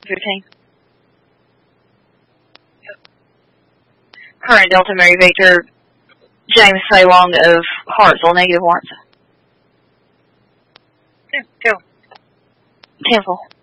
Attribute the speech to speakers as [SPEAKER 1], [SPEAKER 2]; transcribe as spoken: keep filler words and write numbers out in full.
[SPEAKER 1] fifteen. Current Delta Mary Victor, James Faylong of Hartsville, negative warrants.
[SPEAKER 2] Okay, go.
[SPEAKER 1] Cancel.